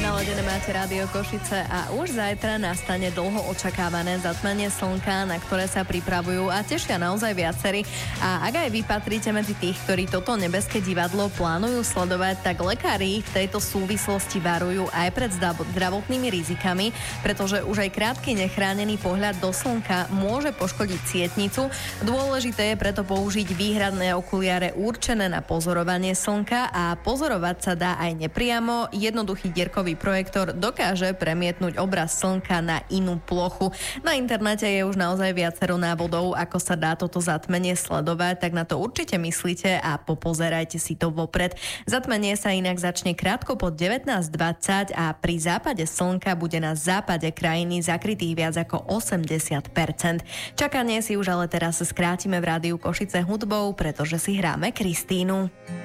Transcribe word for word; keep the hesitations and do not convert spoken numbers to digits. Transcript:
Naladené máte Rádio Košice a už zajtra nastane dlho očakávané zatmenie slnka, na ktoré sa pripravujú a tešia naozaj viacerí. A ak aj vy patríte medzi tých, ktorí toto nebeské divadlo plánujú sledovať, tak lekári v tejto súvislosti varujú aj pred zdravotnými rizikami, pretože už aj krátky nechránený pohľad do slnka môže poškodiť sietnicu. Dôležité je preto použiť výhradné okuliare určené na pozorovanie slnka a pozorovať sa dá aj nepriamo. Jednoduchý dierkový projektor dokáže premietnúť obraz slnka na inú plochu. Na internete je už naozaj viacero návodov, ako sa dá toto zatmenie sledovať, tak na to určite myslíte a popozerajte si to vopred. Zatmenie sa inak začne krátko po devätnásť dvadsať a pri západe slnka bude na západe krajiny zakrytých viac ako osemdesiat percent. Čakanie si už ale teraz skrátime v Rádiu Košice hudbou, pretože si hráme Kristínu.